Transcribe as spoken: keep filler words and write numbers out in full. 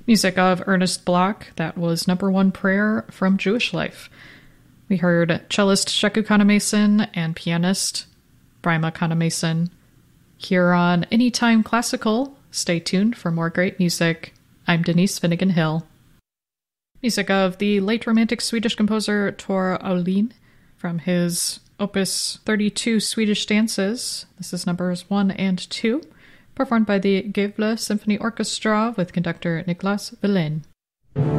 Music of Ernest Bloch, that was Number One Prayer from Jewish Life. We heard cellist Sheku Kanemason and pianist Brima Kanemason. Here on Anytime Classical, stay tuned for more great music. I'm Denise Finnegan Hill. Music of the late Romantic Swedish composer Tor Olin from his Opus thirty-two Swedish Dances. This is numbers one and two, performed by the Gävle Symphony Orchestra with conductor Niklas Wallin.